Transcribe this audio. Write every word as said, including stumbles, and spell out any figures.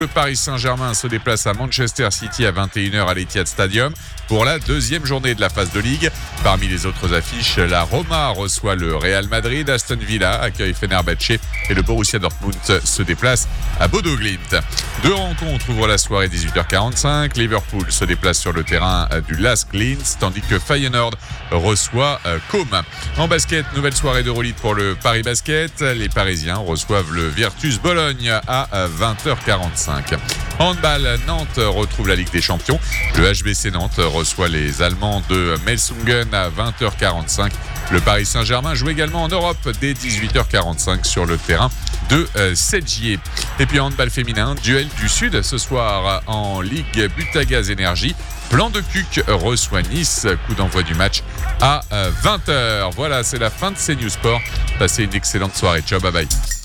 Le Paris Saint-Germain se déplace à Manchester City à vingt et une heures à l'Etihad Stadium pour la deuxième journée de la phase de Ligue. Parmi les autres affiches, la Roma reçoit le Real Madrid, Aston Villa accueille Fenerbahçe et le Borussia Dortmund se déplace à Bodo Glimt. Deux rencontres ouvrent la soirée dix-huit heures quarante-cinq. Liverpool se déplace sur le terrain du Lask Linz tandis que Feyenoord reçoit Côme. En basket, nouvelle soirée d'Euroleague pour le Paris Basket. Les Parisiens reçoivent le Virtus Bologne à vingt heures quarante-cinq. Handball, Nantes retrouve la Ligue des Champions. Le H B C Nantes reçoit les Allemands de Melsungen à vingt heures quarante-cinq. Le Paris Saint-Germain joue également en Europe dès dix-huit heures quarante-cinq sur le terrain de Sedgier. Et puis handball féminin, duel du Sud ce soir en Ligue Butagaz Énergie. Plan de Cuc reçoit Nice, coup d'envoi du match à vingt heures. Voilà, c'est la fin de CNews Sport. Passez une excellente soirée. Ciao, bye bye.